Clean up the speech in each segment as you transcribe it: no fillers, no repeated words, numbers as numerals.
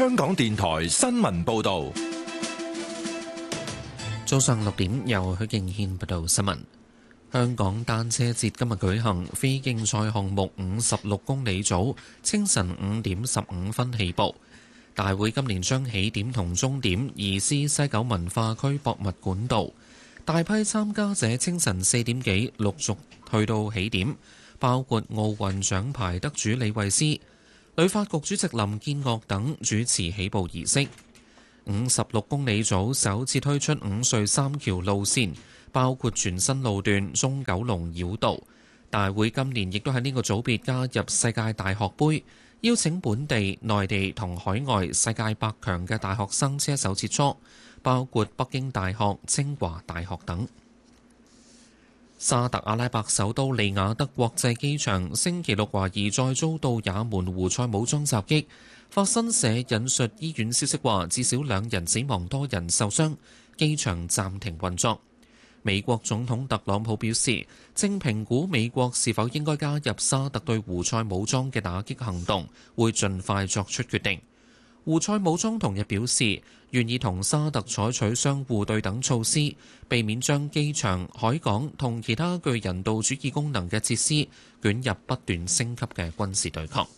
香港電台新聞報道。 早上6點，由許敬軒報道新聞。香港單車節今日舉行，非競賽項目56公里組清晨5點15分起步。大會今年將起點同終點移師西九文化區博物館道。大批參加者清晨4點幾陸續去到起點，包括奧運獎牌得主李慧詩、旅發局主席林建岳等主持起步儀式。56公里組首次推出5隧3橋路線，包括全新路段中九龍繞道。大會今年亦都喺呢個組別加入世界大學杯，邀請本地、內地同海外世界100強嘅大學生車手切磋，包括北京大學、清華大學等。沙特阿拉伯首都利雅得國際機場星期六懷疑再遭到也門胡塞武裝襲擊。法新社引述醫院消息話，至少2人死亡，多人受傷，機場暫停運作。美國總統特朗普表示，正評估美國是否應該加入沙特對胡塞武裝嘅打擊行動，會盡快作出決定。胡塞武裝同日表示，願意同沙特採取相互對等措施，避免將機場、海港同其他具人道主義功能嘅設施捲入不斷升級嘅軍事對抗。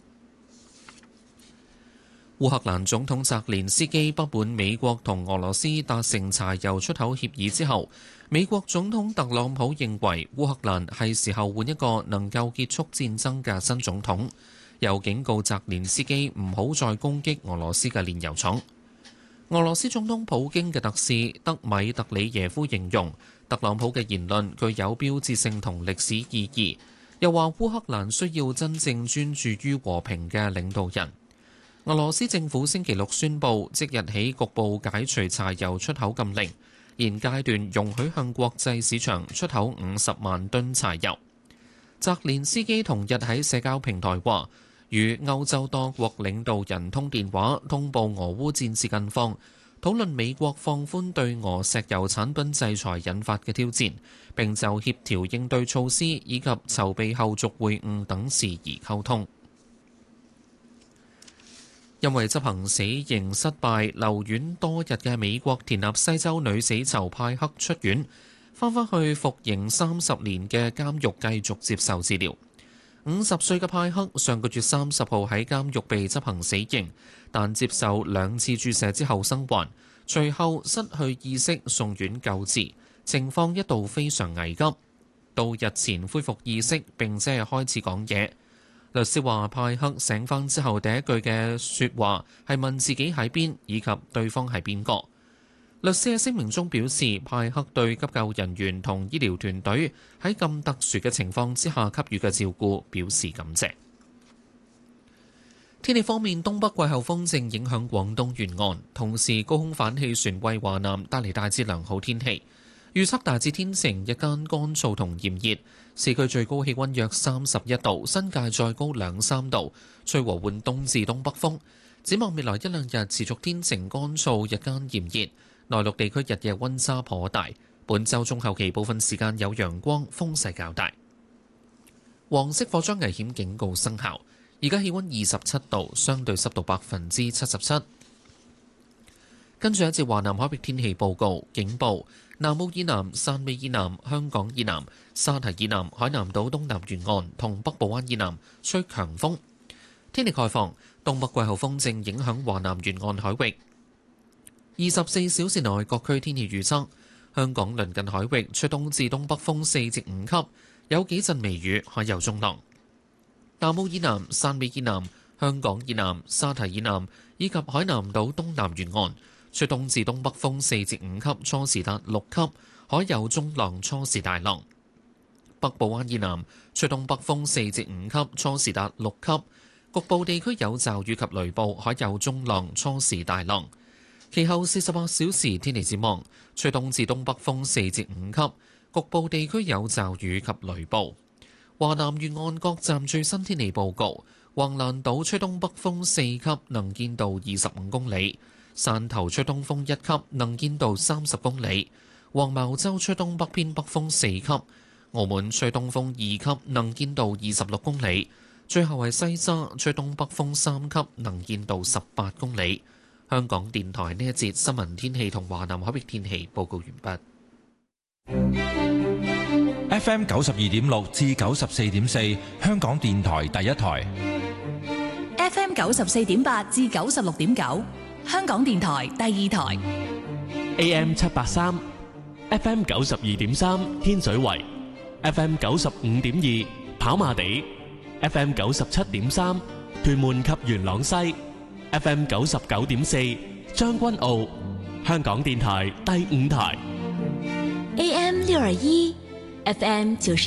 烏克蘭總統澤連斯基不滿美國同俄羅斯達成柴油出口協議之後，美國總統特朗普認為烏克蘭係時候換一個能夠結束戰爭嘅新總統，又警告澤連斯基唔好再攻擊俄羅斯嘅煉油廠。俄羅斯總統普京嘅特使德米特里耶夫形容特朗普嘅言論具有標誌性同歷史意義，又話烏克蘭需要真正專注於和平嘅領導人。俄羅斯政府星期六宣布，即日起局部解除柴油出口禁令，現階段容許向國際市場出口50萬噸柴油。澤連斯基同日喺社交平台話，與歐洲多國領導人通電話，通報俄烏戰事近況，討論美國放寬對俄石油產品制裁引發嘅挑戰，並就協調應對措施以及籌備後續會晤等事宜溝通。因為執行死刑失敗留院多日嘅美國田納西州女死囚派克出院，翻返去服刑30年嘅監獄繼續接受治療。50歲嘅派克上個月30號喺監獄被執行死刑，但接受2次注射之後生還，隨後失去意識送院救治，情況一度非常危急，到日前恢復意識並且係開始講嘢。律師話派克醒返之後第一句嘅説話係問自己喺邊以及對方係邊個。律師喺聲明中表示，派克對急救人員同醫療團隊喺咁特殊嘅情況之下給予嘅照顧表示感謝。天氣方面，東北季候風正影響廣東沿岸，同時高空反氣旋為華南帶嚟大致良好天氣。預測大致天晴，日間乾燥同炎熱，市區最高氣溫約31度，新界再高2-3度，吹和緩東至東北風。展望未來1-2日持續天晴乾燥，日間炎熱，內陸地區日夜溫差頗大。本週中後期部分時間有陽光，風勢較大。黃色火災危險警告生效，而家氣溫27度，相對濕度77%。跟住一節華南海域天氣報告，警報：南澳以南、汕尾以南、香港以南、沙堤以南、海南島東南沿岸同北部灣以南吹強風。天氣概況：東北季候風正影響華南沿岸海域。24小時內各區天氣預測：香港鄰近海域吹東至東北風4至5級，有幾陣微雨，海有中浪。南澳以南、汕尾以南、香港以南、沙堤以南以及海南島東南沿岸吹東至東北風4至5級，初時達6級，海有中浪，初時大浪。北部灣以南吹東北風4至5級，初時達6級，局部地區有驟雨及雷暴，海有中浪，初時大浪。其後48小時天氣展望，吹東至東北風4至5級，局部地區有驟雨及雷暴。華南沿岸各站最新天氣報告：橫瀾島吹東北風4級，能見度25公里；汕頭吹東風1級，能見度30公里；黃茅洲吹東北偏北風4級；澳門吹東風2級，能見度26公里；最後係西沙吹東北風3級，能見度18公里。 香港電台呢一節新聞天氣同華南海域天氣報告完畢。FM 92.6至94.4，香港電台第一台。 FM 94.8至96.9，香港電台第二台。 AM 783。FM 92.3天水圍 ，FM 95.2跑馬地 ，FM 97.3屯門及元朗西 ，FM 99.4將軍澳，香港電台第五台 AM 621，FM 91